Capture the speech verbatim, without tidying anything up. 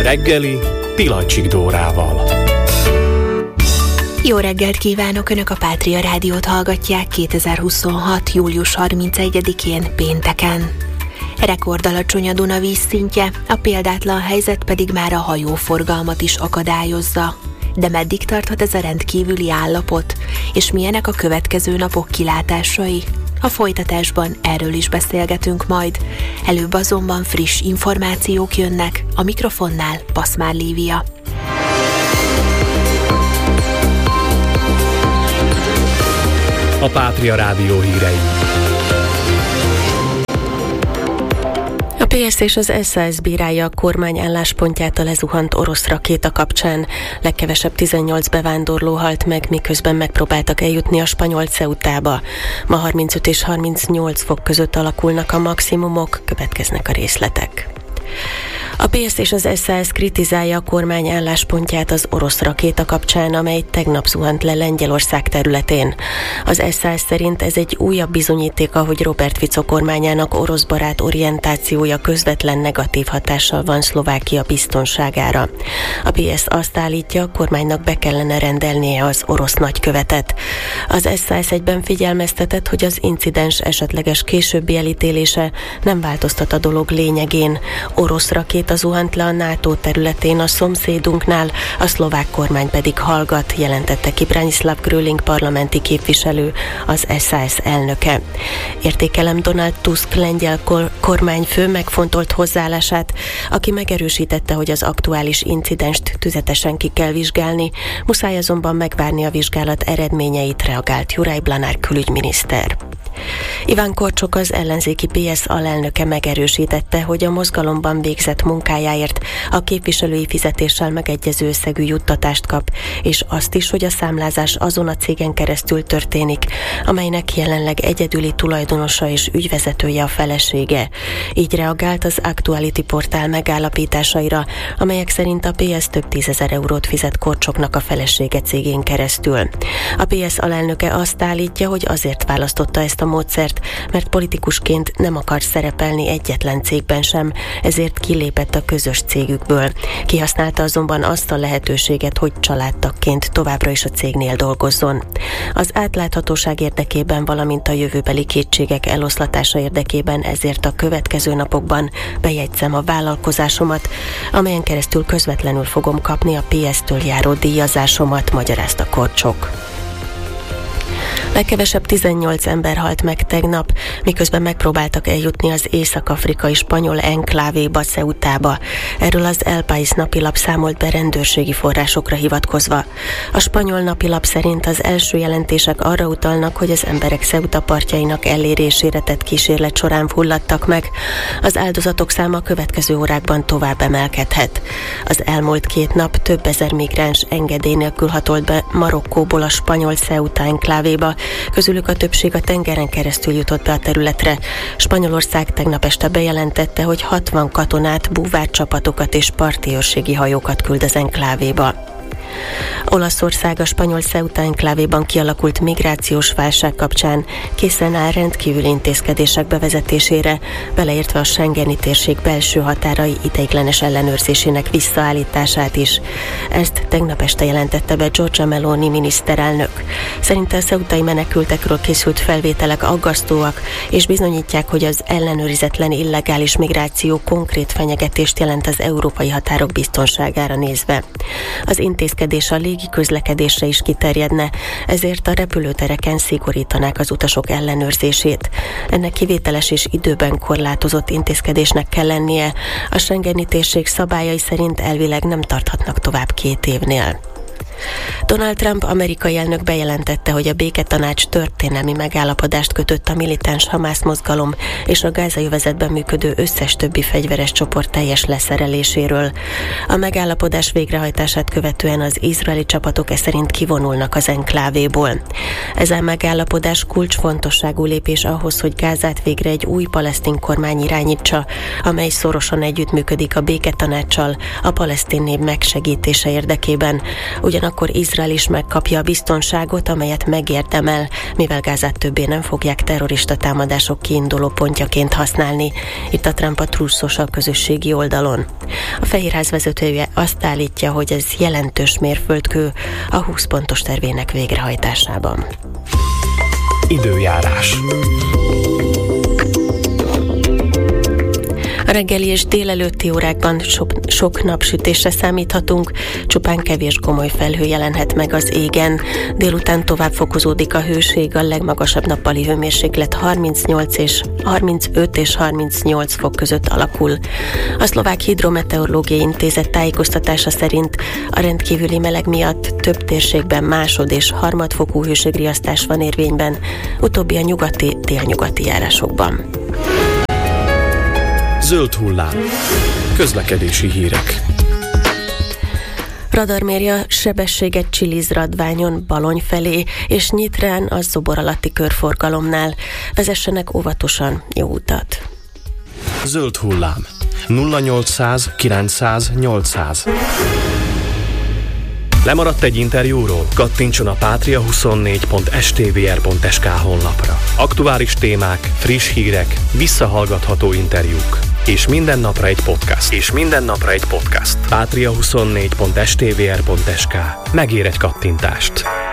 reggeli Pilacsik Dórával. Jó reggelt kívánok! Önök a Pátria Rádiót hallgatják kétezer-huszonhat. július harmincegyedikén pénteken. Rekordalacsony a Duna vízszintje, a példátlan helyzet pedig már a hajóforgalmat is akadályozza. De meddig tarthat ez a rendkívüli állapot, és milyenek a következő napok kilátásai? A folytatásban erről is beszélgetünk majd. Előbb azonban friss információk jönnek, a mikrofonnál Paszmár Lívia. A Pátria Rádió hírei. A pé es és az es á es bírálja a kormány álláspontját a lezuhant orosz rakéta kapcsán. Legkevesebb tizennyolc bevándorló halt meg, miközben megpróbáltak eljutni a spanyol Ceutába. Ma harmincöt és harmincnyolc fok között alakulnak a maximumok, következnek a részletek. A pé es és az es á es kritizálja a kormány álláspontját az orosz rakéta kapcsán, amely tegnap zuhant le Lengyelország területén. Az es á es szerint ez egy újabb bizonyítéka, hogy Robert Fico kormányának oroszbarát orientációja közvetlen negatív hatással van Szlovákia biztonságára. A pé es azt állítja, a kormánynak be kellene rendelnie az orosz nagykövetet. Az es á es egyben figyelmeztetett, hogy az incidens esetleges későbbi elítélése nem változtat a dolog lényegén. Orosz rakéta zuhant le a NATO területén a szomszédunknál, a szlovák kormány pedig hallgat, jelentette ki Branislav Gröling parlamenti képviselő, az es á es elnöke. Értékelem Donald Tusk lengyel kor- kormányfő megfontolt hozzáállását, aki megerősítette, hogy az aktuális incidenst tüzetesen ki kell vizsgálni, muszáj azonban megvárni a vizsgálat eredményeit, reagált Juraj Blanár külügyminiszter. Iván Korcsok, az ellenzéki pé es alelnöke megerősítette, hogy a mozgalomban végzett munkájáért a képviselői fizetéssel megegyező összegű juttatást kap, és azt is, hogy a számlázás azon a cégen keresztül történik, amelynek jelenleg egyedüli tulajdonosa és ügyvezetője a felesége. Így reagált az Actuality portál megállapításaira, amelyek szerint a pé es több tízezer eurót fizet Korcsoknak a felesége cégén keresztül. A pé es alelnöke azt állítja, hogy azért választotta ezt a módszert, mert politikusként nem akar szerepelni egyetlen cégben sem, ezért kilépett a közös cégükből. Kihasználta azonban azt a lehetőséget, hogy családtagként továbbra is a cégnél dolgozzon. Az átláthatóság érdekében, valamint a jövőbeli kétségek eloszlatása érdekében ezért a következő napokban bejegyzem a vállalkozásomat, amelyen keresztül közvetlenül fogom kapni a pé es-től járó díjazásomat, magyarázta Korcsok. Legkevesebb tizennyolc ember halt meg tegnap, miközben megpróbáltak eljutni az észak-afrikai spanyol enklávéba, Ceutába. Erről az El País napilap számolt be rendőrségi forrásokra hivatkozva. A spanyol napilap szerint az első jelentések arra utalnak, hogy az emberek Ceuta partjainak elérésére tett kísérlet során fulladtak meg. Az áldozatok száma a következő órákban tovább emelkedhet. Az elmúlt két nap több ezer migráns engedély nélkül hatolt be Marokkóból a spanyol Ceuta enklávéba, közülük a többség a tengeren keresztül jutott be a területre. Spanyolország tegnap este bejelentette, hogy hatvan katonát, búvárcsapatokat és parti őrségi hajókat küld az enklávéba. Olaszország a spanyol Ceuta enklávéban kialakult migrációs válság kapcsán készen áll rendkívüli intézkedések bevezetésére, beleértve a schengeni térség belső határai ideiglenes ellenőrzésének visszaállítását is. Ezt tegnap este jelentette be Giorgia Meloni miniszterelnök. Szerinte a ceutai menekültekről készült felvételek aggasztóak, és bizonyítják, hogy az ellenőrizetlen illegális migráció konkrét fenyegetést jelent az európai határok biztonságára nézve. Az intézkedés a légi közlekedésre is kiterjedne, ezért a repülőtereken szigorítanák az utasok ellenőrzését. Ennek kivételes és időben korlátozott intézkedésnek kell lennie, a schengeni térség szabályai szerint elvileg nem tarthatnak tovább két évnél. Donald Trump amerikai elnök bejelentette, hogy a béketanács történelmi megállapodást kötött a militáns Hamász mozgalom és a gázai övezetben működő összes többi fegyveres csoport teljes leszereléséről. A megállapodás végrehajtását követően az izraeli csapatok e szerint kivonulnak az enklávéból. Ez a megállapodás kulcsfontosságú lépés ahhoz, hogy Gázát végre egy új palesztin kormány irányítsa, amely szorosan együttműködik a béketanáccsal a palesztin nép megsegítése érdekében. Ugyanakkor ugyanakkor Izrael is megkapja a biztonságot, amelyet megérdemel, mivel Gázát többé nem fogják terrorista támadások kiinduló pontjaként használni. Itt a Trump a Truth Social közösségi oldalon. A Fehérház vezetője azt állítja, hogy ez jelentős mérföldkő a húsz pontos tervének végrehajtásában. Időjárás. A reggeli és délelőtti órákban sok, sok napsütésre számíthatunk, csupán kevés gomoly felhő jelenhet meg az égen. Délután tovább fokozódik a hőség, a legmagasabb nappali hőmérséklet harmincnyolc és harmincöt és harmincnyolc fok között alakul. A Szlovák Hidrometeorológiai Intézet tájékoztatása szerint a rendkívüli meleg miatt több térségben másod- és harmadfokú hőségriasztás van érvényben, utóbbi a nyugati, délnyugati járásokban. Zöld hullám. Közlekedési hírek. Radar méri a sebességet Csiliz-Radványon Balony felé, és Nyitrán a Zobor alatti körforgalomnál. Vezessenek óvatosan, jó utat! Zöld hullám. nulla nyolcszáz kilencszáz nyolcszáz. Lemaradt egy interjúról? Kattintson a pátria huszonnégy pont s t v r pont s k honlapra. Aktuális témák, friss hírek, visszahallgatható interjúk. És minden napra egy podcast. És minden napra egy podcast. pátria huszonnégy pont s t v r pont s k. Megér egy kattintást.